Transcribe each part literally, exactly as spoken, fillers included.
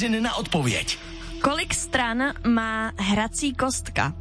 vteřin na odpověď. Kolik stran má hrací kostka?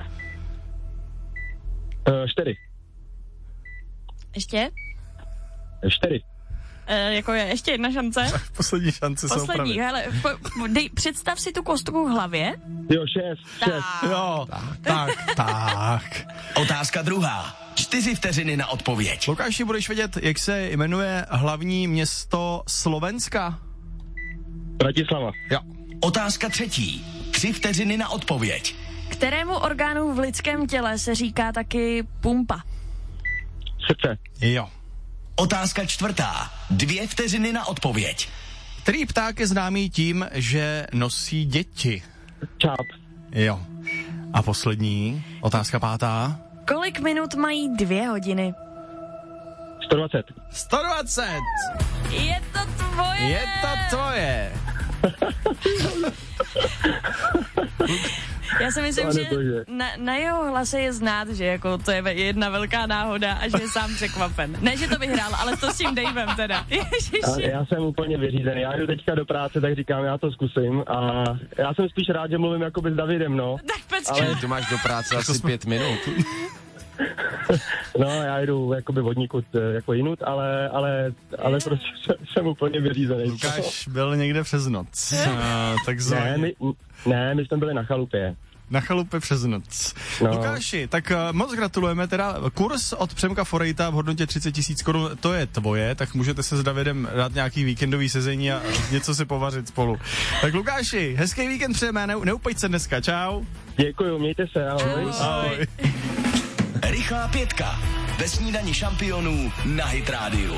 Uh, čtyři. Ještě? Čtyři. E, jako je ještě jedna šance? Poslední šance jsou Poslední, hele, po, dej, představ si tu kostku v hlavě. Jo, šest, šest. Jo, tak, tak, tak. Otázka druhá. Čtyři vteřiny na odpověď. Lukáši, budeš vědět, jak se jmenuje hlavní město Slovenska? Bratislava. Jo. Otázka třetí. Tři vteřiny na odpověď. Kterému orgánu v lidském těle se říká taky pumpa? Srdce. Jo. Otázka čtvrtá. Dvě vteřiny na odpověď. Který pták je známý tím, že nosí děti? Čáp. Jo. A poslední, otázka pátá. Kolik minut mají dvě hodiny? sto dvacet. sto dvacet! Je to tvoje! Je to tvoje! Já si myslím, Pane že bože. na, na jeho hlase je znát, že jako to je jedna velká náhoda a že je sám překvapen. Ne, že to vyhrál, ale to s tím Davem teda. Ježiši. Já, já jsem úplně vyřízený. Já jdu teďka do práce, tak říkám, já to zkusím. A já jsem spíš rád, že mluvím jakoby s Davidem, no. Tak počkej. Ale ty máš do práce asi pět minut. No, já jdu jakoby vodníkud jako jinut, ale, ale, ale prostě jsem, jsem úplně vyřízený. Lukáš byl někde přes noc. Uh, Ne, takzvaně. my, ne, my jsme byli na chalupě. Na chalupě přes noc. No. Lukáši, tak uh, moc gratulujeme, teda kurz od Přemka Forejta v hodnotě třicet tisíc korun, to je tvoje, tak můžete se s Davidem dát nějaký víkendový sezení a něco si povařit spolu. Tak Lukáši, hezký víkend přejeme, ne, neupeď se dneska, čau. Děkuju, mějte se, ahoj. Ahoj. Rychlá pětka. Ve snídani šampionů na Hit rádiu.